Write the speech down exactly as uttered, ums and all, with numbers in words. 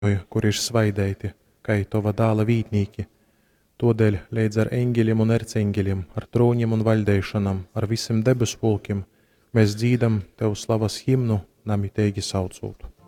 kur ir svaidēti, kai tova dāla vītnīki. Todēļ līdz ar eņģeļiem un erceņģeļiem, ar troņiem un valdeišanam, ar visiem debesu pulkiem, mēs dzīdam tev slavas himnu, namitēgi saucot.